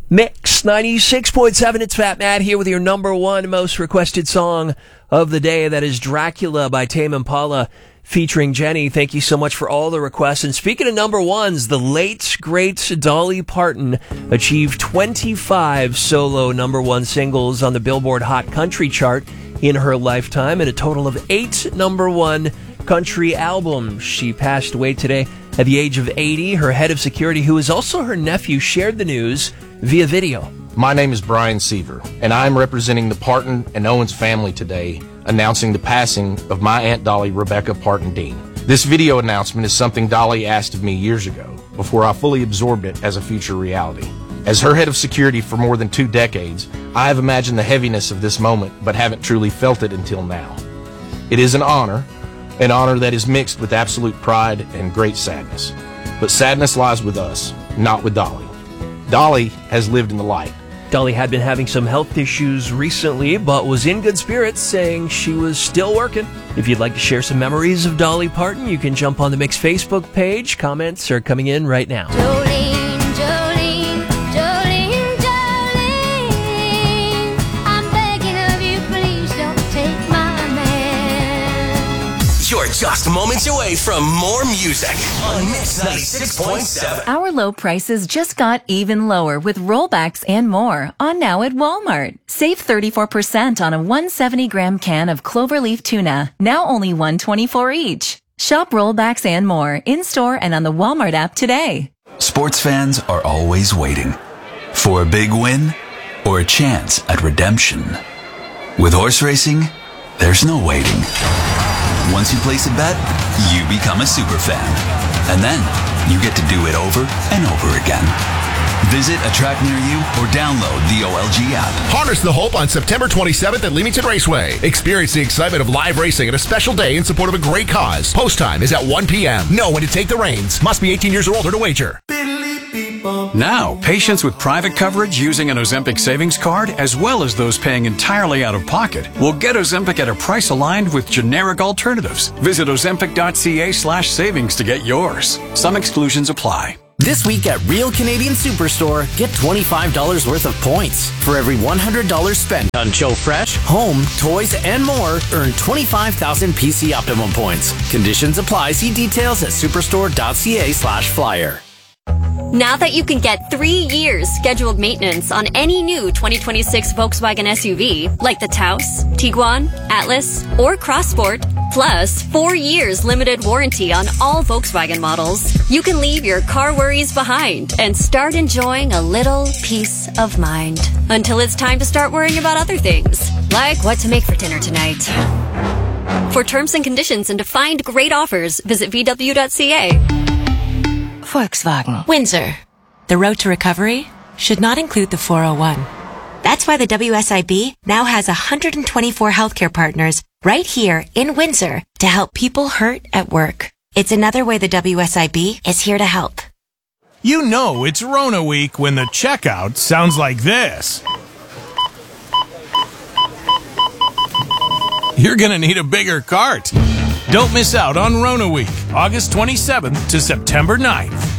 Mix 96.7, it's Fat Matt here with your number one most requested song of the day. That is Dracula by Tame Impala featuring Jenny. Thank you so much for all the requests. And speaking of number ones, the late, great Dolly Parton achieved 25 solo number one singles on the Billboard Hot Country chart in her lifetime and a total of 8 number one country albums. She passed away today at the age of 80. Her head of security, who is also her nephew, shared the news via video. My name is Brian Seaver, and I'm representing the Parton and Owens family today, announcing the passing of my Aunt Dolly, Rebecca Parton Dean. This video announcement is something Dolly asked of me years ago, before I fully absorbed it as a future reality. As her head of security for more than 2 decades, I have imagined the heaviness of this moment, but haven't truly felt it until now. It is an honor that is mixed with absolute pride and great sadness. But sadness lies with us, not with Dolly. Dolly has lived in the light. Dolly had been having some health issues recently, but was in good spirits, saying she was still working. If you'd like to share some memories of Dolly Parton, you can jump on the Mix Facebook page. Comments are coming in right now. Jolene, Jolene, Jolene, Jolene, I'm begging of you, please don't take my man. You're just moments away from more music on Mix 96.7. Our low prices just got even lower with rollbacks and more on now at Walmart. Save 34% on a 170-gram can of cloverleaf tuna, now only $1.24 each. Shop rollbacks and more in-store and on the Walmart app today. Sports fans are always waiting for a big win or a chance at redemption. With horse racing, there's no waiting. Once you place a bet, you become a super fan. And then you get to do it over and over again. Visit a track near you or download the OLG app. Harness the hope on September 27th at Leamington Raceway. Experience the excitement of live racing at a special day in support of a great cause. Post time is at 1 p.m. Know when to take the reins. Must be 18 years or older to wager. Now, patients with private coverage using an Ozempic savings card, as well as those paying entirely out of pocket, will get Ozempic at a price aligned with generic alternatives. Visit ozempic.ca/savings to get yours. Some exclusions apply. This week at Real Canadian Superstore, get $25 worth of points. For every $100 spent on Joe Fresh, home, toys, and more, earn 25,000 PC Optimum points. Conditions apply. See details at superstore.ca/flyer. Now that you can get 3 years scheduled maintenance on any new 2026 Volkswagen SUV, like the Taos, Tiguan, Atlas, or Crossport, plus 4 years limited warranty on all Volkswagen models, you can leave your car worries behind and start enjoying a little peace of mind. Until it's time to start worrying about other things, like what to make for dinner tonight. For terms and conditions and to find great offers, visit VW.ca. Volkswagen. Windsor. The road to recovery should not include the 401. That's why the WSIB now has 124 healthcare partners right here in Windsor to help people hurt at work. It's another way the WSIB is here to help. You know it's Rona week when the checkout sounds like this. You're gonna need a bigger cart. Don't miss out on Rona Week, August 27th to September 9th.